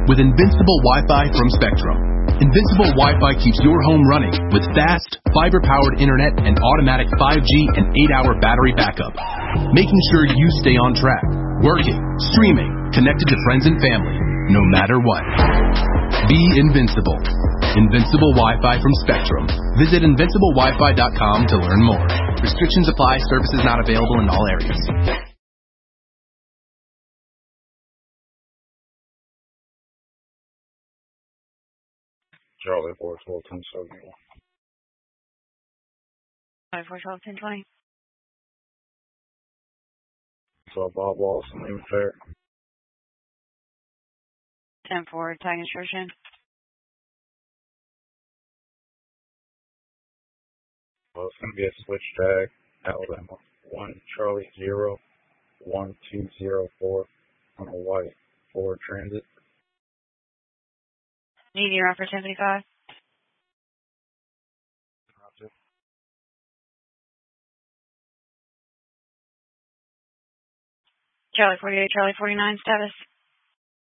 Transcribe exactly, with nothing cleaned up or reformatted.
with Invincible Wi-Fi from Spectrum. Invincible Wi-Fi keeps your home running with fast, fiber-powered internet and automatic five G and eight hour battery backup, making sure you stay on track, working, streaming, connected to friends and family, no matter what. Be invincible. Invincible Wi-Fi from Spectrum. Visit invincible wi fi dot com to learn more. Restrictions apply. Services not available in all areas. Charlie four twelve ten seventy-one. Charlie four twelve ten twenty. So Bob Wallace and Lehman Fair. ten four, tag instruction. Well, it's going to be a switch tag, Alabama one Charlie zero one two zero four on a white Ford Transit. Need your offer ten fifty-five. Charlie forty-eight, Charlie forty-nine status.